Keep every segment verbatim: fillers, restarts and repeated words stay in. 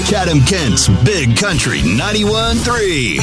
Chatham-Kent's Big Country ninety-one point three.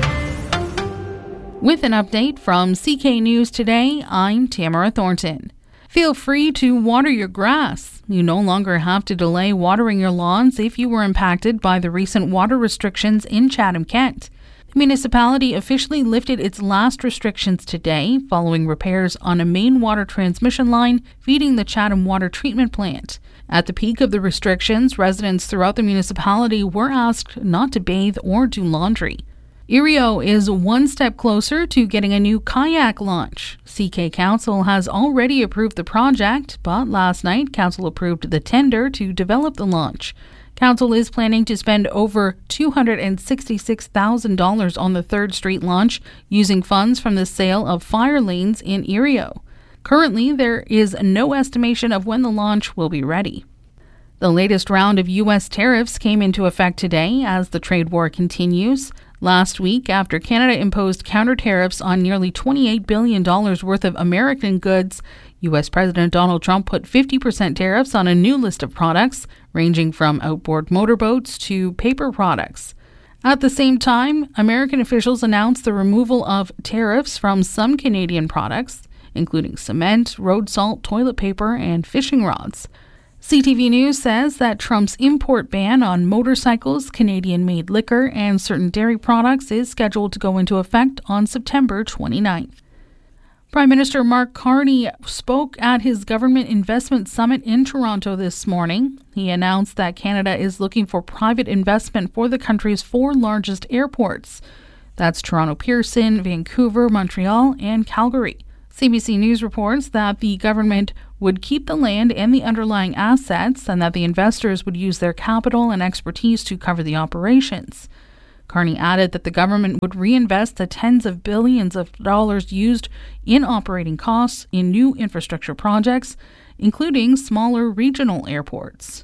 With an update from C K News Today, I'm Tamara Thornton. Feel free to water your grass. You no longer have to delay watering your lawns if you were impacted by the recent water restrictions in Chatham-Kent. The municipality officially lifted its last restrictions today following repairs on a main water transmission line feeding the Chatham Water Treatment Plant. At the peak of the restrictions, residents throughout the municipality were asked not to bathe or do laundry. Erio is one step closer to getting a new kayak launch. C K Council has already approved the project, but last night Council approved the tender to develop the launch. Council is planning to spend over two hundred sixty-six thousand dollars on the third Street launch using funds from the sale of fire lanes in Erio. Currently, there is no estimation of when the launch will be ready. The latest round of U S tariffs came into effect today as the trade war continues. Last week, after Canada imposed counter tariffs on nearly twenty-eight billion dollars worth of American goods, U S President Donald Trump put fifty percent tariffs on a new list of products, ranging from outboard motorboats to paper products. At the same time, American officials announced the removal of tariffs from some Canadian products, including cement, road salt, toilet paper, and fishing rods. C T V News says that Trump's import ban on motorcycles, Canadian-made liquor, and certain dairy products is scheduled to go into effect on September twenty-ninth. Prime Minister Mark Carney spoke at his Government Investment Summit in Toronto this morning. He announced that Canada is looking for private investment for the country's four largest airports. That's Toronto Pearson, Vancouver, Montreal, and Calgary. C B C News reports that the government would keep the land and the underlying assets and that the investors would use their capital and expertise to cover the operations. Carney added that the government would reinvest the tens of billions of dollars used in operating costs in new infrastructure projects, including smaller regional airports.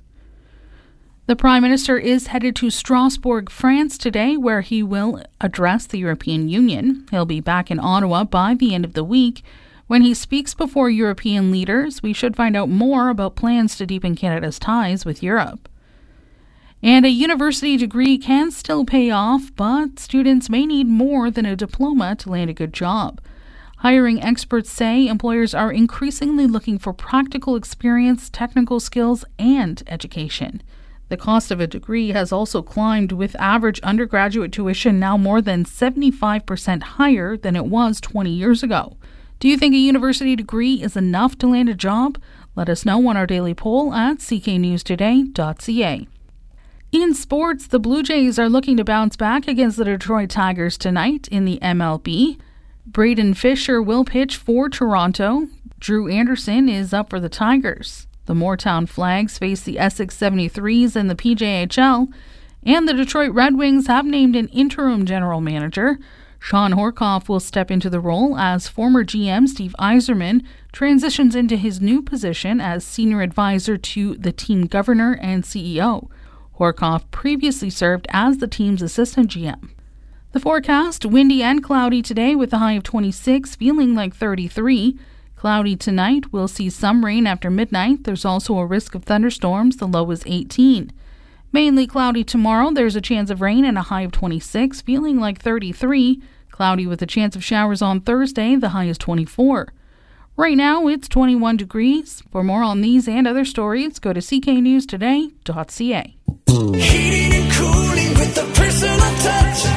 The Prime Minister is headed to Strasbourg, France today, where he will address the European Union. He'll be back in Ottawa by the end of the week. When he speaks before European leaders, we should find out more about plans to deepen Canada's ties with Europe. And a university degree can still pay off, but students may need more than a diploma to land a good job. Hiring experts say employers are increasingly looking for practical experience, technical skills, and education. The cost of a degree has also climbed, with average undergraduate tuition now more than seventy-five percent higher than it was twenty years ago. Do you think a university degree is enough to land a job? Let us know on our daily poll at c k news today dot c a. In sports, the Blue Jays are looking to bounce back against the Detroit Tigers tonight in the M L B. Braden Fisher will pitch for Toronto. Drew Anderson is up for the Tigers. The Moortown Flags face the Essex seventy-threes in the P J H L, and the Detroit Red Wings have named an interim general manager. Sean Horkoff will step into the role as former G M Steve Yzerman transitions into his new position as senior advisor to the team governor and C E O. Horkoff previously served as the team's assistant G M. The forecast, windy and cloudy today with a high of twenty-six, feeling like thirty-three. Cloudy tonight, we'll see some rain after midnight. There's also a risk of thunderstorms, the low is eighteen. Mainly cloudy tomorrow, there's a chance of rain and a high of twenty-six, feeling like thirty-three. Cloudy with a chance of showers on Thursday, the high is twenty-four. Right now, it's twenty-one degrees. For more on these and other stories, go to c k news today dot c a. Heating and cooling with the personal touch.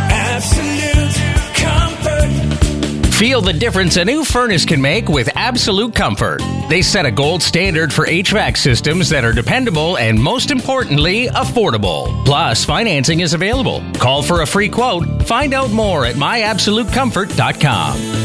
Absolute comfort. Feel the difference a new furnace can make with Absolute Comfort. They set a gold standard for H V A C systems that are dependable and, most importantly, affordable. Plus, financing is available. Call for a free quote. Find out more at my absolute comfort dot com.